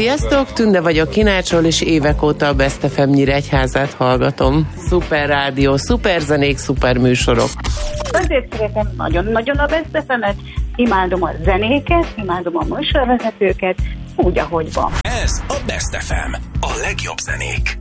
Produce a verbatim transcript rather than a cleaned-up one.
Sziasztok, Tünde vagyok Kinácsról, és évek óta a Best ef em Nyíregyházát hallgatom. Szuper rádió, szuper zenék, szuper műsorok. Azért szeretem nagyon-nagyon a Best ef emet, imádom a zenéket, imádom a műsorvezetőket, úgy, ahogy van. Ez a Best ef em, a legjobb zenék.